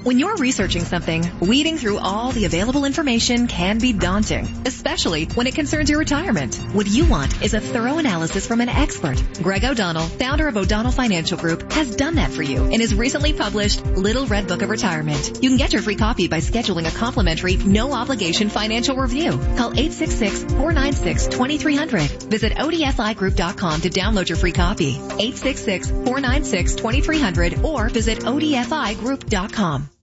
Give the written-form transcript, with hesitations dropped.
When you're researching something, weeding through all the available information can be daunting, especially when it concerns your retirement. What you want is a thorough analysis from an expert. Greg O'Donnell, founder of O'Donnell Financial Group, has done that for you in his recently published Little Red Book of Retirement. You can get your free copy by scheduling a complimentary, no-obligation financial review. Call 866-496-2300. Visit ODFIGroup.com to download your free copy. 866-496-2300 or visit ODFIGroup.com.